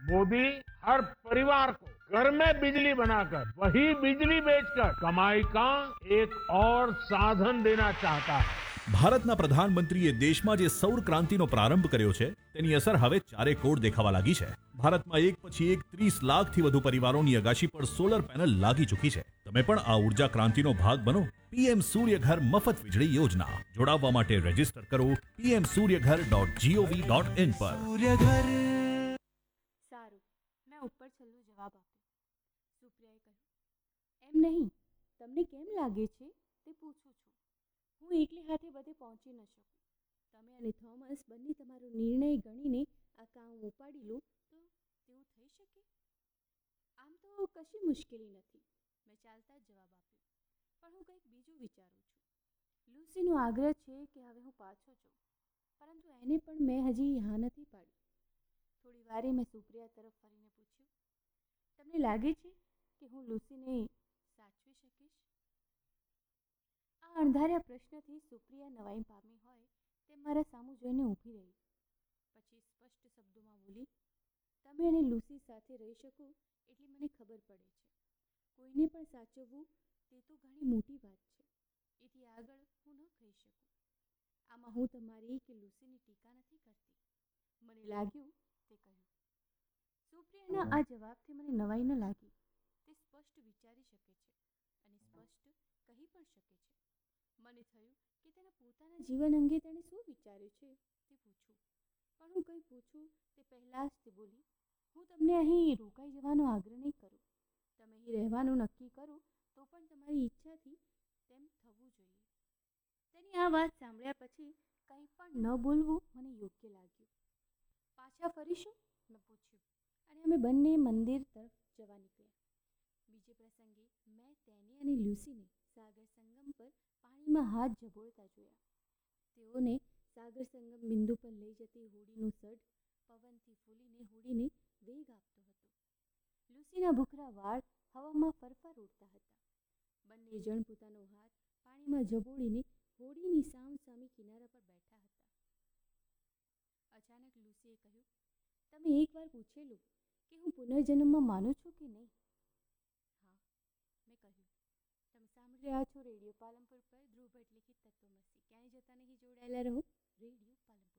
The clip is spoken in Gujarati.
मोदी हर परिवार को घर में बिजली बनाकर वही बिजली बेचकर कमाई का एक और साधन देना चाहता है। ભારતના પ્રધાનમંત્રીએ દેશમાં જે સૌર ક્રાંતિનો પ્રારંભ કર્યો છે તેની અસર હવે ચારે કોર દેખાવા લાગી છે. ભારતમાં એક પછી એક 30 લાખથી વધુ પરિવારોની અગાશી પર સોલર પેનલ લાગી ચૂકી છે. તમે પણ આ ઉર્જા ક્રાંતિનો ભાગ બનો. પીએમ સૂર્યઘર મફત વીજળી યોજના. જોડાવવા માટે રજીસ્ટર કરો pmsuryaghar.gov.in પર. સારું, મેં ઉપર છેલ્લો જવાબ આપ્યો. સુપ્રિયાએ કહ્યું, એમ નહીં, તમને કેમ લાગે છે તે પૂછું છું. હું એકલી હાથે બધે પહોંચી ન શકું. તમે અને થોમસ બંને તમારો નિર્ણય ગણીને આ કામ ઉપાડી લો તો તેવું થઈ શકે? આમ તો કશી મુશ્કેલી નથી, મેં ચાલતા જ જવાબ આપ્યો. પણ હું કંઈક બીજું વિચારું છું. લુસીનો આગ્રહ છે કે હવે હું પાછો જાઉં, પરંતુ એને પણ મેં હજી હા નથી પાડી. થોડી વારે મેં સુપ્રિયા તરફ ફરીને પૂછ્યું, તમને લાગે છે કે હું લુસીને સાચવી શકીશ? આ અણધાર્યા પ્રશ્નથી સુપ્રિયા નવાઈ પામી હોય તેમ મારા સામું જોઈને ઊભી રહી. પછી સ્પષ્ટ શબ્દોમાં બોલી, તમે અને લુસી સાથે રહી શકો એટલી મને ખબર પડે છે. કોઈને પણ સાચવવું તે તો ઘણી મોટી વાત છે. એથી આગળ હું ન કહી શકું. આમાં હું તમારી કે લુસીની ટીકા નથી કરતી. મને લાગ્યું તે કહ્યું. સુપ્રિયાના આ જવાબથી મને નવાઈ ન લાગી. તે સ્પષ્ટ વિચારી શકે છે અને સ્પષ્ટ કહી પણ શકે છે. મને થયું કે તેના પોતાના જીવન અંગે તેણે શું વિચાર્યું છે તે પૂછું. પણ હું કંઈ પૂછું તે પહેલાં જ તે બોલી, હું તમને અહીં રોકાઈ જવાનો આગ્રહ નહીં કરું. તમે અહીં રહેવાનું નક્કી કરો તો પણ તમારી ઈચ્છાથી તેમ થવું જોઈએ. તેની આ વાત સાંભળ્યા પછી કંઈ પણ ન બોલવું મને યોગ્ય લાગ્યું. પાછા ફરીશું? મેં પૂછ્યું અને અમે બંને મંદિર તરફ જવા નીકળ્યા. બીજે પ્રસંગે મેં તેને અને લ્યુસીને સાગર સંગમ પર પાણીમાં હાથ ઝબોળતા જોયા. તેઓને સાગર સંગમ બિંદુ પર લઈ જતી હોડીનું સઢ પવનથી ફૂલીને હોડીને વેગ આપતો હતો. લ્યુસીના ભૂખરા વાળ હવામાં ફરફર ઉડતા હતા. બંને જણ પોતાનો હાથ પાણીમાં ઝબોળીને હોડીની સામસામી કિનારા પર બેઠા હતા. અચાનક લ્યુસીએ કહ્યું, તમે એકવાર પૂછેલું કે હું પુનર્જન્મમાં માનું છું કે નહીં? હા, મેં કહ્યું. તમે સાંભળી રહ્યા છો રેડિયો પાલનપુર પર ધ્રુવ ભટ્ટ લિખિત તત્વમસી. ક્યાંય જતા નહીં, જોડાયેલા રહો. રેડિયો પાલનપુર.